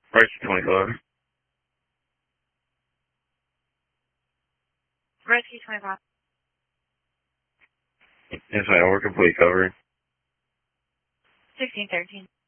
Rescue 25. Rescue 25. Yes, ma'am. We're complete coverage. 1613.